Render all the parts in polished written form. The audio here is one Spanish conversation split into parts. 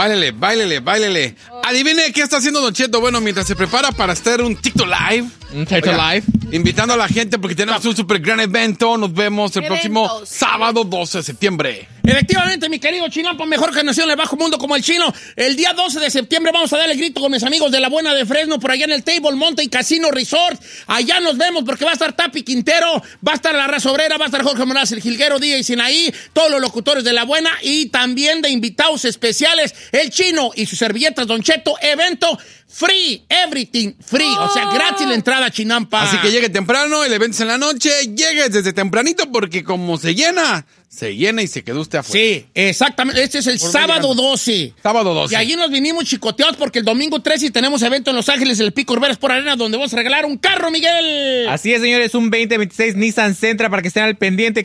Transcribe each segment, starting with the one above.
Báilele. Adivine qué está haciendo Don Cheto. Bueno, mientras se prepara para hacer un TikTok Live. Invitando a la gente porque tenemos un super gran evento. Nos vemos el próximo sábado 12 de septiembre. Efectivamente, mi querido Chinampa, mejor generación del bajo mundo como el chino. El día 12 de septiembre vamos a darle grito con mis amigos de La Buena de Fresno por allá en el Table Mountain Casino Resort. Allá nos vemos porque va a estar Tapi Quintero, va a estar la Raza Obrera, va a estar Jorge Morales, el Jilguero, Díaz y Sinaí, todos los locutores de La Buena y también de invitados especiales, el chino y sus servilletas Don Cheto, evento free, everything free, o sea, gratis la entrada, Chinampa. Así que llegue temprano, el evento es en la noche, llegue desde tempranito porque como se llena y se quedó usted afuera. Sí, exactamente. Este es el sábado 12. Sábado 12. Y allí nos vinimos chicoteados porque el domingo 13 tenemos evento en Los Ángeles, el Pico Urbana por Arena, donde vamos a regalar un carro, Miguel. Así es, señores, un 2026 Nissan Sentra para que estén al pendiente.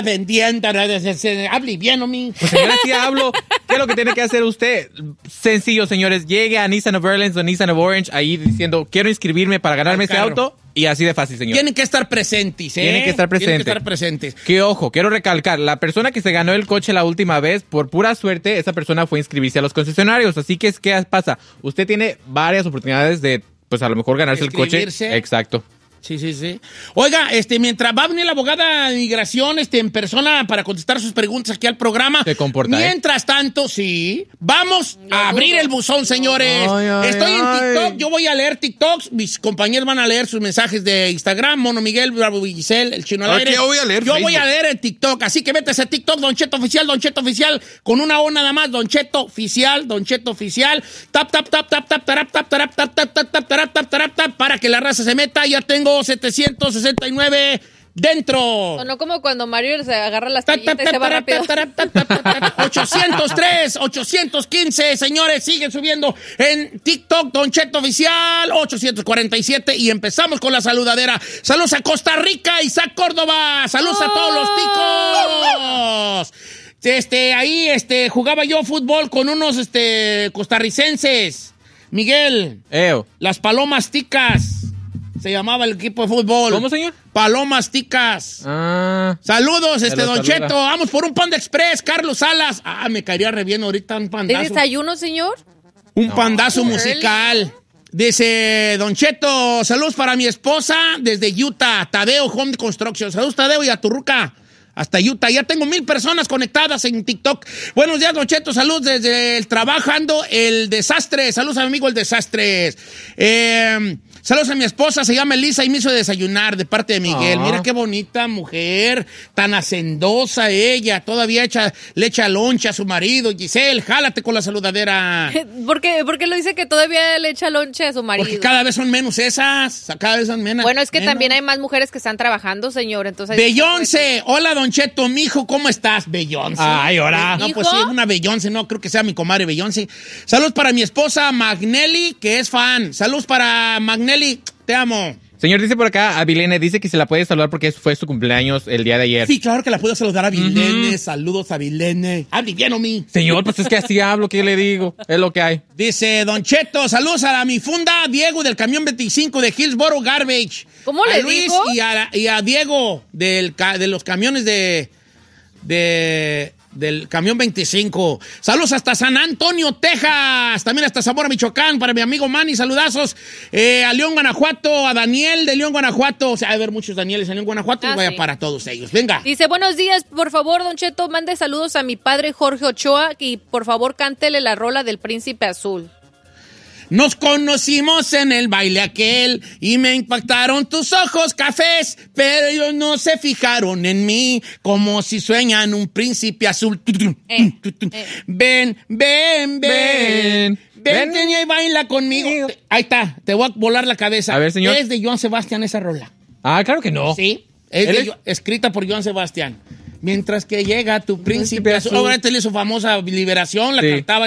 Hable bien, mi. Pues señora, sí hablo. ¿Qué es lo que tiene que hacer usted? Sencillo, señores. Llegue a Nissan of Orleans o Nissan of Orange ahí diciendo, quiero inscribirme para ganarme este auto. Y así de fácil, señor. Tienen que estar presentes, ¿eh? Tienen que estar presentes. Que ojo, quiero recalcar, la persona que se ganó el coche la última vez, por pura suerte, esa persona fue a inscribirse a los concesionarios. Así que, ¿qué pasa? Usted tiene varias oportunidades de, pues a lo mejor ganarse el coche. Exacto. Sí. Oiga, mientras va a venir la abogada de inmigración, en persona para contestar sus preguntas aquí al programa. Se comporta, mientras tanto, sí, vamos a abrir el buzón, señores. Estoy en TikTok, yo voy a leer TikToks, mis compañeros van a leer sus mensajes de Instagram, Mono Miguel, Bravo Giselle, el Chino al aire. Yo voy a leer Facebook. Voy a leer en TikTok, así que métese a TikTok, Don Cheto Oficial, con una O nada más, Don Cheto Oficial. Tap, para que la raza se meta, ya tengo 769 dentro. O no como cuando Mario se agarra las toallitas y se va rápido. 803, 815, señores, siguen subiendo en TikTok, Don Cheto Oficial, 847, y empezamos con la saludadera. Saludos a Costa Rica, Isaac Córdoba, saludos a todos los ticos. Ahí, jugaba yo fútbol con unos, costarricenses. Miguel. Las Palomas Ticas. Se llamaba el equipo de fútbol. ¿Cómo, señor? Palomas Ticas. Saludos, Don Cheto. Vamos por un Panda Express, Carlos Salas. Me caería re bien ahorita un pandazo. ¿De desayuno, señor? Un pandazo musical. Dice Don Cheto, saludos para mi esposa desde Utah, Tadeo Home Construction. Saludos, Tadeo, y a Turruca. Hasta Utah. Ya tengo 1,000 personas conectadas en TikTok. Buenos días, Don Cheto. Saludos desde el trabajando el desastre. Saludos a mi amigo el desastre. Saludos a mi esposa, se llama Elisa y me hizo desayunar de parte de Miguel. Mira qué bonita mujer, tan hacendosa ella. Todavía le echa loncha a su marido. Giselle, jálate con la saludadera. ¿Por qué lo dice que todavía le echa loncha a su marido? Porque cada vez son menos esas. Cada vez son menos. Bueno, es que también hay más mujeres que están trabajando, señor. Entonces, Beyoncé, hola, Don Cheto, mijo, ¿cómo estás? Beyoncé. Ay, hola. No, pues sí, una Beyoncé, no creo que sea mi comadre Beyoncé. Saludos para mi esposa Magnelli, que es fan. Saludos para Magnelli, te amo. Señor, dice por acá, Avilene, dice que se la puede saludar porque fue su cumpleaños el día de ayer. Sí, claro que la puedo saludar a Avilene. Saludos a Avilene. Hable bien, mí. Señor, pues es que así hablo, ¿qué le digo? Es lo que hay. Dice Don Cheto, saludos a mi funda Diego del camión 25 de Hillsboro Garbage. ¿Cómo le Luis digo? Y a Diego de los camiones del camión 25. Saludos hasta San Antonio, Texas. También hasta Zamora, Michoacán, para mi amigo Manny. Saludazos a León, Guanajuato, a Daniel de León, Guanajuato. O sea, hay haber muchos Danieles en León, Guanajuato. Vaya, sí, para todos ellos. Venga. Dice, buenos días, por favor, Don Cheto, mande saludos a mi padre Jorge Ochoa y por favor cántele la rola del Príncipe Azul. Nos conocimos en el baile aquel y me impactaron tus ojos cafés, pero ellos no se fijaron en mí como si sueñan un príncipe azul. Ven y baila conmigo. Ahí está, te voy a volar la cabeza. A ver, señor. Es de Joan Sebastián esa rola. Ah, claro que no. Sí, escrita por Joan Sebastián. Mientras que llega tu príncipe azul. Ahora le hizo famosa Liberación, la cantaba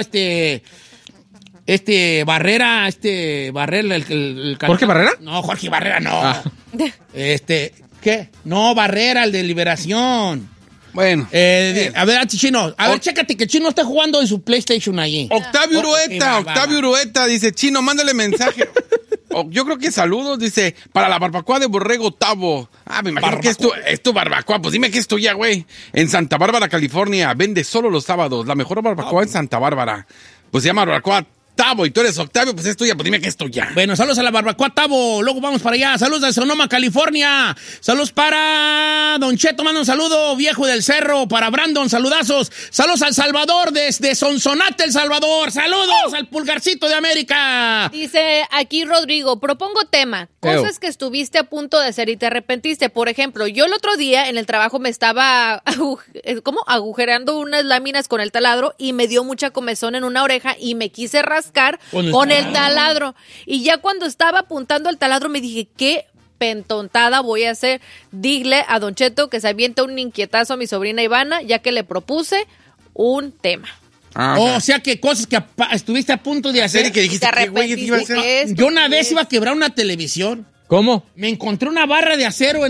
Barrera, el ¿Jorge Barrera? No, Jorge Barrera no. ¿Qué? No, Barrera, el de Liberación. Bueno. A ver, Chino, chécate que Chino está jugando en su PlayStation allí. Octavio Urueta dice, Chino, mándale mensaje. yo creo que saludos, dice, para la barbacoa de Borrego Tavo. Me imagino que es tu barbacoa. Pues dime que es tuya, güey. En Santa Bárbara, California. Vende solo los sábados. La mejor barbacoa en Santa Bárbara. Pues se llama barbacoa Tavo y tú eres Octavio, pues es tuya, pues dime que es tuya. Bueno, saludos a la barbacoa Tavo, luego vamos para allá. Saludos de Sonoma, California. Saludos para Don Cheto, manda un saludo, viejo del cerro. Para Brandon, saludazos. Saludos al Salvador, desde Sonsonate, El Salvador. Saludos al Pulgarcito de América. Dice aquí Rodrigo, propongo tema, cosas que estuviste a punto de hacer y te arrepentiste. Por ejemplo, yo el otro día en el trabajo me estaba agujereando unas láminas con el taladro y me dio mucha comezón en una oreja y me quise rascar con el taladro. Y ya cuando estaba apuntando el taladro me dije, ¿qué pentontada voy a hacer? Dile a Don Cheto que se avienta un inquietazo a mi sobrina Ivana, ya que le propuse un tema. O sea, que cosas que estuviste a punto de hacer. Que dijiste, ¿qué güey iba a hacer? Yo una vez iba a quebrar una televisión. ¿Cómo? Me encontré una barra de acero en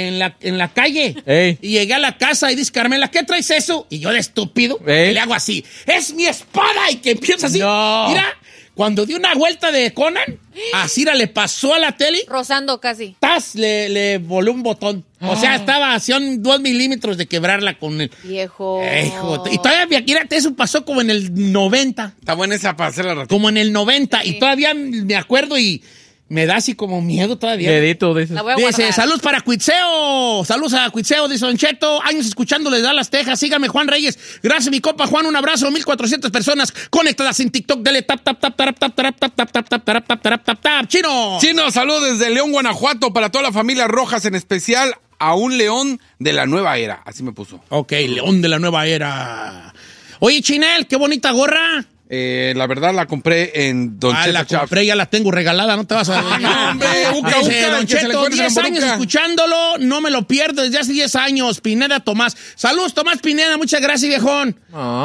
la calle. Ey. Y llegué a la casa y dice, Carmela, ¿qué traes eso? Y yo de estúpido, le hago así, ¡es mi espada! Y que empieza así. No. Mira, cuando di una vuelta de Conan, así le pasó a la tele. Rozando casi. ¡Tas! Le voló un botón. O sea, estaba hacia 2 milímetros de quebrarla con el... Viejo. Y todavía, mírate, eso pasó como en el 90. Está buena esa para hacer la ratita. Como en el 90. Sí. Y todavía me acuerdo y... me da así como miedo todavía. Dedito, dice. Dice, saludos para Cuitzeo. Saludos a Cuitzeo, dice Don Cheto. Años escuchándole de Dallas, Texas. Sígame, Juan Reyes. Gracias, mi compa Juan. Un abrazo. 1,400 personas conectadas en TikTok. Dele tap, tap, tap, tap, tap, tap, tap, tap, tap, tap, tap, tap, tap, tap, tap. Chino. Chino, saludos desde León, Guanajuato. Para toda la familia Rojas, en especial a un león de la nueva era. Así me puso. Ok, león de la nueva era. Oye, Chinel, qué bonita gorra. La verdad la compré en Don Cheto. La compré, ya la tengo regalada, no te vas a ver. No, hombre, Don Cheto, 10 años escuchándolo, no me lo pierdo desde hace 10 años. Pineda Tomás. Saludos, Tomás Pineda, muchas gracias, viejón.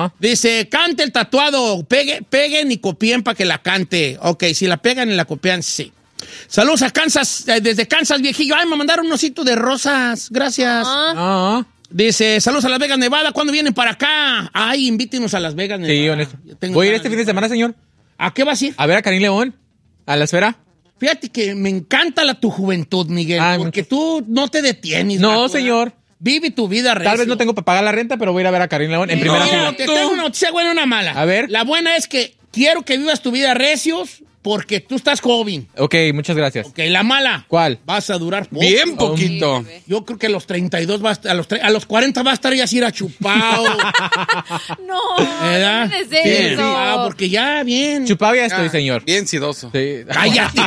Dice, cante el tatuado, peguen y copien para que la cante. Ok, si la pegan y la copian, sí. Saludos a Kansas, desde Kansas, viejillo. Ay, me mandaron un osito de rosas, gracias. Dice, saludos a Las Vegas, Nevada. ¿Cuándo vienen para acá? Ay, invítenos a Las Vegas, Nevada. Sí, honesto. Voy a ir este fin de semana, señor. ¿A qué vas a ir? A ver a Karim León, a la esfera. Fíjate que me encanta tu juventud, Miguel, porque tú no te detienes. No, señor. Vive tu vida recio. Tal vez no tengo para pagar la renta, pero voy a ir a ver a Karim León en primera fila. Te tengo una noticia buena y una mala. A ver. La buena es que quiero que vivas tu vida recios porque tú estás joven. Ok, muchas gracias. Ok, la mala. ¿Cuál? Vas a durar poco. Bien poquito. Yo creo que a los 32 a los 40 va a estar ya así chupado. No, ¿verdad? no es eso. Porque ya, bien. Chupado ya estoy, señor. Bien sidoso. Sí. Cállate.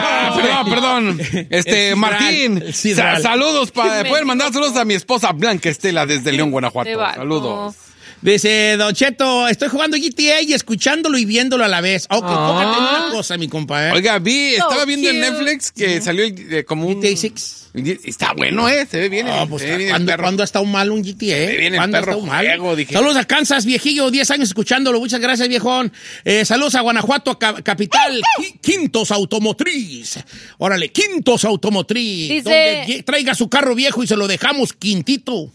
Perdón. Martín, saludos. Pueden mandar saludos a mi esposa Blanca Estela desde León, Guanajuato. Saludos. Dice, Don Cheto, estoy jugando GTA y escuchándolo y viéndolo a la vez. Ok, póngate una cosa, mi compa, Oiga, estaba viendo en Netflix que salió como un... GTA 6. Está bueno, se ve bien. ¿Cuándo ha estado mal un GTA? Se ve bien el perro juego, dije. Saludos a Kansas, viejillo, 10 años escuchándolo. Muchas gracias, viejón. Saludos a Guanajuato, capital. Quintos Automotriz. Órale, Quintos Automotriz. Dice... Donde traiga su carro viejo y se lo dejamos quintito.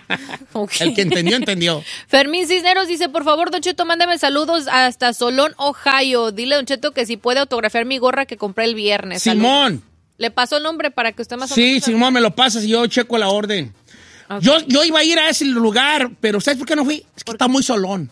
El que entendió. Fermín Cisneros dice, por favor, Don Cheto, mándame saludos hasta Solón, Ohio. Dile, Don Cheto, que si puede autografiar mi gorra que compré el viernes. Simón. Saludos. Le paso el nombre para que usted más o menos... Sí, Simón, me lo pasas y yo checo la orden. Okay. Yo iba a ir a ese lugar, pero ¿sabes por qué no fui? Es que está muy solón.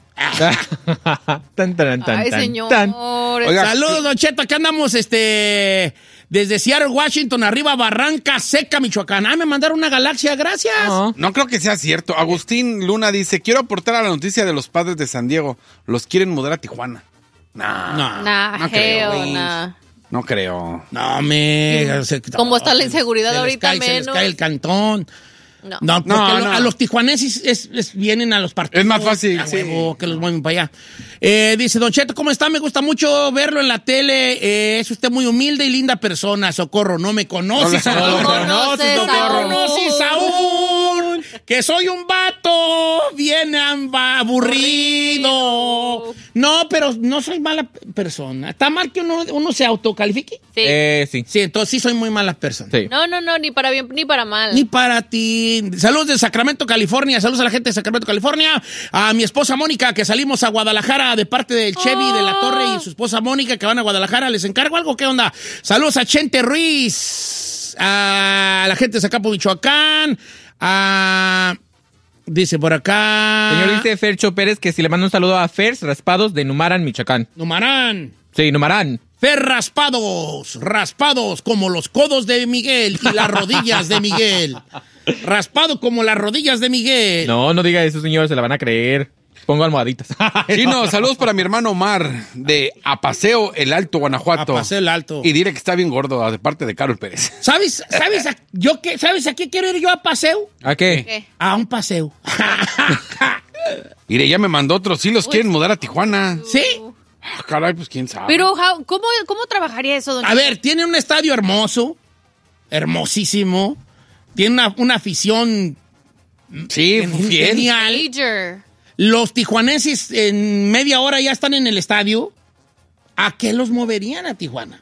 Ay, señor. Oiga, saludos, Don Cheto, acá andamos, desde Seattle, Washington, arriba Barranca Seca, Michoacán. Me mandaron una galaxia, gracias. No creo que sea cierto. Agustín Luna dice, quiero aportar a la noticia de los Padres de San Diego. Los quieren mudar a Tijuana. No creo. No creo. No, ¿Cómo está la inseguridad ahorita menos? Se les cae el cantón. No, a los tijuaneses vienen a los partidos. Es más fácil, que los mueven para allá. Dice, Don Cheto, ¿cómo está? Me gusta mucho verlo en la tele. Es usted muy humilde y linda persona. Socorro, no me conoces. No me conoces aún. Que soy un vato bien aburrido. gordo. No, pero no soy mala persona. ¿Está mal que uno se autocalifique? Sí. Sí, entonces sí soy muy mala persona. Sí. No, ni para bien ni para mal. Ni para ti. Saludos de Sacramento, California. Saludos a la gente de Sacramento, California. A mi esposa Mónica, que salimos a Guadalajara de parte del Chevy de la Torre y su esposa Mónica, que van a Guadalajara. ¿Les encargo algo? ¿Qué onda? Saludos a Chente Ruiz. A la gente de Zacapo, Michoacán. Dice por acá. Señor, dice Fercho Pérez que si le manda un saludo a Fers Raspados de Numaran, Michoacán. Numarán. Sí, Numaran. Fer raspados como los codos de Miguel y las rodillas de Miguel. Raspado como las rodillas de Miguel. No diga eso, señor, se la van a creer. Pongo almohaditas. Chino, saludos para mi hermano Omar de Apaseo, el Alto, Guanajuato. Apaseo, el Alto. Y dile que está bien gordo, de parte de Carol Pérez. ¿Sabes a qué quiero ir yo a paseo? ¿A qué? ¿Qué? A un paseo. Mire, ya me mandó otros, sí los quieren mudar a Tijuana. ¿Sí? Ah, caray, pues quién sabe. Pero, ¿cómo trabajaría eso, don A ver, tiene un estadio hermoso, hermosísimo. Tiene una afición sí, fiel. genial. Major. Los tijuanenses en media hora ya están en el estadio. ¿A qué los moverían a Tijuana?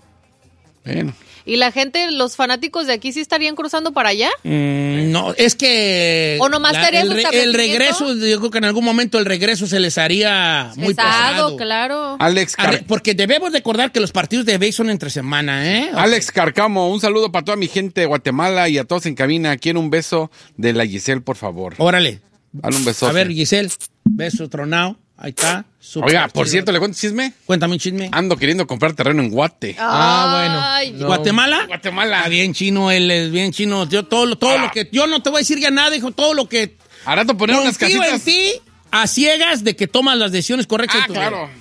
Bueno. ¿Y la gente, los fanáticos de aquí sí estarían cruzando para allá? No, es que... ¿O nomás estaría su el establecimiento? regreso, yo creo que en algún momento el regreso se les haría muy pesado. Claro. Alex Porque debemos recordar que los partidos de béisbol son entre semana, ¿eh? Alex Carcamo, un saludo para toda mi gente de Guatemala y a todos en cabina. Quiero un beso de la Giselle, por favor. Órale. Dale un beso. A ver, Giselle, beso tronado. Ahí está. Oiga, por cierto, ¿le cuento chisme? Cuéntame un chisme. Ando queriendo comprar terreno en Guate. Ay, No. ¿Guatemala? Guatemala. Está bien chino, él es bien chino. Yo todo lo que... Yo no te voy a decir ya nada, hijo. Todo lo que... A rato poner unas confío en casitas. ti a ciegas de que tomas las decisiones correctas Ah, en tu vida. claro.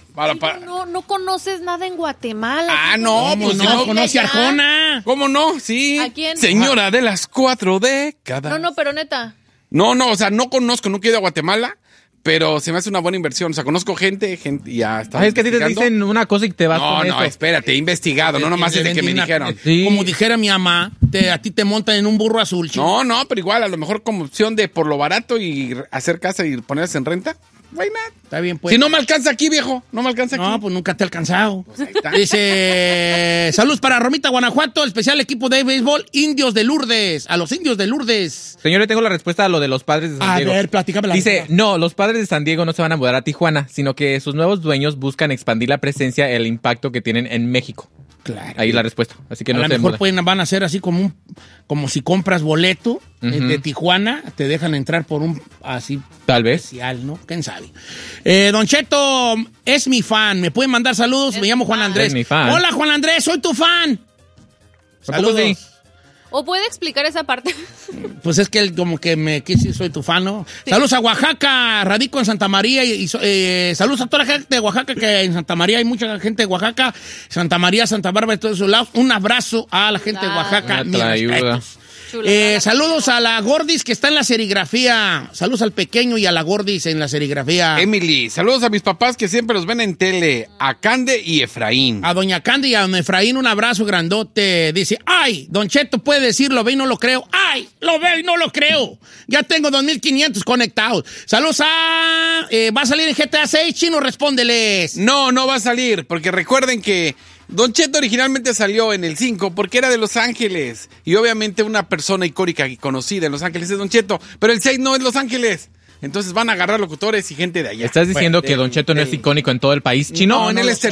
No conoces nada en Guatemala. Ah, no, ¿Cómo pues no? no. ¿Conoce a allá? Arjona? ¿Cómo no? Sí. ¿A quién? Señora de las 4 décadas. No, pero neta. No, o sea, no conozco, nunca he ido a Guatemala, pero se me hace una buena inversión. O sea, conozco gente y ya está. Ay, es que a ti te dicen una cosa y te vas con eso. No, espérate, he investigado, no nomás es de que me dijeron. Sí. Como dijera mi mamá, a ti te montan en un burro azul, chino. No, pero igual, a lo mejor como opción de por lo barato y hacer casa y ponerse en renta. Why not? Está bien, pues. Si no me alcanza aquí, viejo, no me alcanza aquí. No, pues nunca te he alcanzado. Ahí está. Dice, saludos para Romita, Guanajuato, especial equipo de béisbol, Indios de Lourdes, a los Indios de Lourdes. Señor, le tengo la respuesta a lo de los padres de San Diego. A ver, platícame. Dice, no, los padres de San Diego no se van a mudar a Tijuana, sino que sus nuevos dueños buscan expandir la presencia y el impacto que tienen en México. Claro. Ahí la respuesta. Así que A no lo se mejor mudan. van a ser así como si compras boleto de Tijuana, te dejan entrar por un así Tal vez. especial, ¿no? ¿Quién sabe? Don Cheto es mi fan, me pueden mandar saludos, me llamo Juan Andrés. Es mi fan. Hola Juan Andrés, soy tu fan. Saludos. sí? ¿O puede explicar esa parte? Pues es que él como que me quise, soy tu fan, ¿no? Sí. Saludos a Oaxaca, radico en Santa María y saludos a toda la gente de Oaxaca, que en Santa María hay mucha gente de Oaxaca, Santa María, Santa Bárbara, de todos esos lados. Un abrazo a la gente de Oaxaca. Una trayuda. Saludos a la Gordis que está en la serigrafía. Saludos al pequeño y a la Gordis en la serigrafía. Emily, saludos a mis papás que siempre los ven en tele, a Cande y Efraín. A doña Cande y a don Efraín un abrazo grandote. Dice, ay, don Cheto puede decir, lo ve y no lo creo. Ay, lo veo y no lo creo. Ya tengo 2,500 conectados. Saludos a... ¿va a salir en GTA 6? Chino, respóndeles. No va a salir, porque recuerden que Don Cheto originalmente salió en el 5 porque era de Los Ángeles. Y obviamente una persona icónica y conocida en Los Ángeles es Don Cheto. Pero el 6 no es Los Ángeles. Entonces van a agarrar locutores y gente de allá. ¿Estás diciendo que Don Cheto no es icónico en todo el país chino? No, en él es